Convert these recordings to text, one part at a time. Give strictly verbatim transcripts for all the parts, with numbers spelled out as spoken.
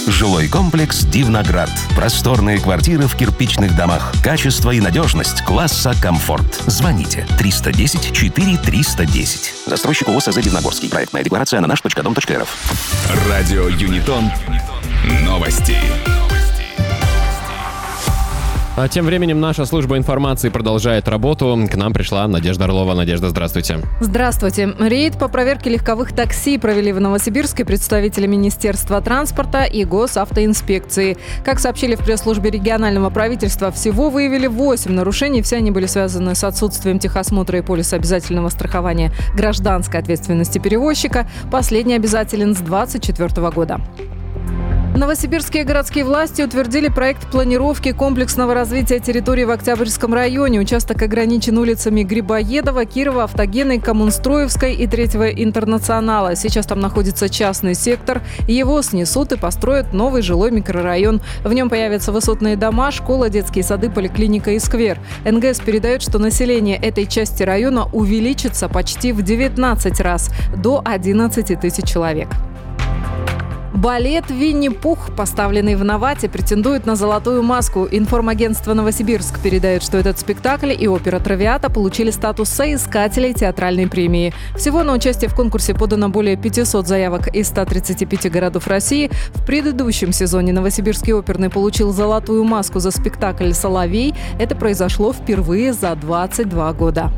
Жилой комплекс «Дивноград». Просторные квартиры в кирпичных домах. Качество и надежность класса комфорт. Звоните триста десять четыре триста десять. Застройщик ООО СЗ «Дивногорский». Проектная декларация на наш точка дом точка эр эф. Радио Юнитон. Новости. А тем временем наша служба информации продолжает работу. К нам пришла Надежда Орлова. Надежда, здравствуйте. Здравствуйте. Рейд по проверке легковых такси провели в Новосибирске представители Министерства транспорта и Госавтоинспекции. Как сообщили в пресс-службе регионального правительства, всего выявили восемь нарушений. Все они были связаны с отсутствием техосмотра и полиса обязательного страхования гражданской ответственности перевозчика. Последний обязателен с двадцать четвёртого года. Новосибирские городские власти утвердили проект планировки комплексного развития территории в Октябрьском районе. Участок ограничен улицами Грибоедова, Кирова, Автогенной, Коммунстроевской и Третьего Интернационала. Сейчас там находится частный сектор. Его снесут и построят новый жилой микрорайон. В нем появятся высотные дома, школа, детские сады, поликлиника и сквер. эн гэ эс передает, что население этой части района увеличится почти в девятнадцать раз, до одиннадцати тысяч человек. Балет «Винни-Пух», поставленный в Навате, претендует на золотую маску. Информагентство «Новосибирск» передает, что этот спектакль и опера «Травиата» получили статус соискателей театральной премии. Всего на участие в конкурсе подано более пятисот заявок из ста тридцати пяти городов России. В предыдущем сезоне Новосибирский оперный получил золотую маску за спектакль «Соловей». Это произошло впервые за двадцать два года.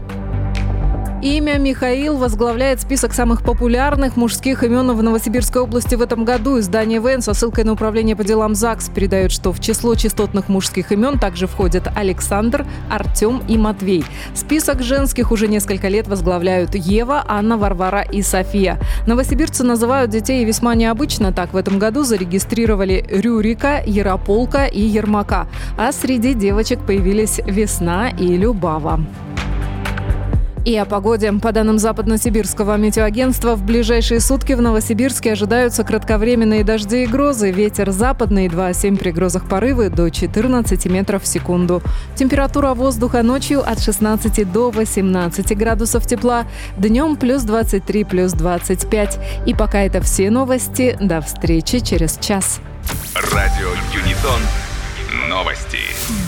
Имя Михаил возглавляет список самых популярных мужских имен в Новосибирской области в этом году. Издание ВЭН со ссылкой на управление по делам ЗАГС передает, что в число частотных мужских имен также входят Александр, Артем и Матвей. Список женских уже несколько лет возглавляют Ева, Анна, Варвара и София. Новосибирцы называют детей весьма необычно. Так в этом году зарегистрировали Рюрика, Ярополка и Ермака. А среди девочек появились Весна и Любава. И о погоде. По данным Западно-Сибирского метеоагентства, в ближайшие сутки в Новосибирске ожидаются кратковременные дожди и грозы. Ветер западный два семь, при грозах порывы до четырнадцати метров в секунду. Температура воздуха ночью от шестнадцати до восемнадцати градусов тепла. Днем плюс двадцать три, плюс двадцать пять. И пока это все новости. До встречи через час. Радио Юнитон. Новости.